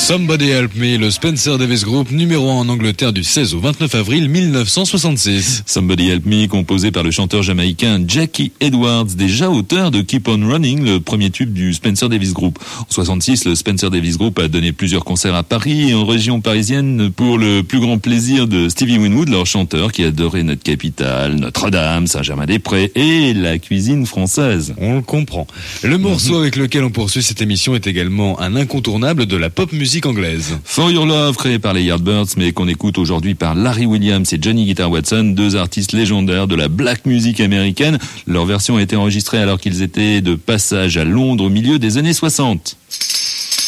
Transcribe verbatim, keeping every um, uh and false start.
Somebody Help Me, le Spencer Davis Group, numéro un en Angleterre du seize au vingt-neuf avril mille neuf cent soixante-six. Somebody Help Me, composé par le chanteur jamaïcain Jackie Edwards, déjà auteur de Keep On Running, le premier tube du Spencer Davis Group. En soixante-six, le Spencer Davis Group a donné plusieurs concerts à Paris et en région parisienne pour le plus grand plaisir de Stevie Winwood, leur chanteur qui adorait notre capitale, Notre-Dame, Saint-Germain-des-Prés et la cuisine française. On le comprend. Le morceau avec lequel on poursuit cette émission est également un incontournable de la pop musique anglaise. For Your Love, créé par les Yardbirds, mais qu'on écoute aujourd'hui par Larry Williams et Johnny Guitar Watson, deux artistes légendaires de la black music américaine. Leur version a été enregistrée alors qu'ils étaient de passage à Londres au milieu des années soixante.